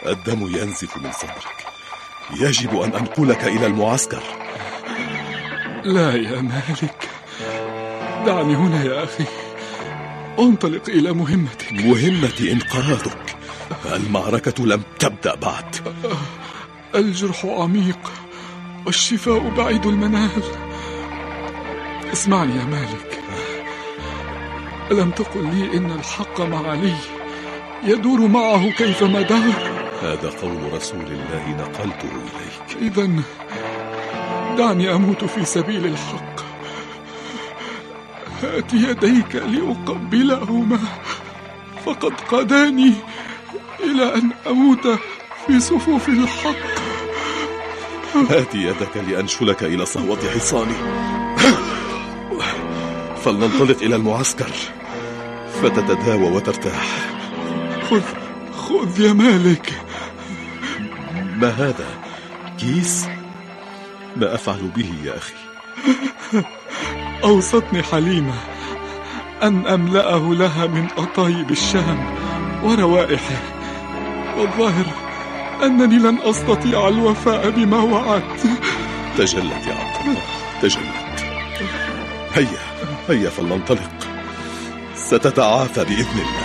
الدم ينزف من صدرك. يجب أن أنقلك إلى المعسكر. لا يا مالك، دعني هنا يا أخي، انطلق إلى مهمتك. مهمتي إنقاذك. المعركة لم تبدأ بعد. الجرح عميق والشفاء بعيد المنال. اسمعني يا مالك، ألم تقل لي إن الحق مع علي يدور معه كيفما دار؟ هذا قول رسول الله نقلته إليك. إذن دعني أموت في سبيل الحق. هات يديك لأقبلهما، فقد قاداني إلى أن أموت في صفوف الحق. هات يدك لأنشلك إلى صهوة حصاني. فلننطلق إلى المعسكر فتتداوى وترتاح. خذ يا مالك. ما هذا؟ كيس؟ ما أفعل به يا أخي؟ أوصتني حليمة أن أملأه لها من أطايب الشام وروائحه، والظاهر أنني لن أستطيع الوفاء بما وعدت. تجلت يا عبد الله، تجلت. هيا فلننطلق، ستتعافى بإذن الله.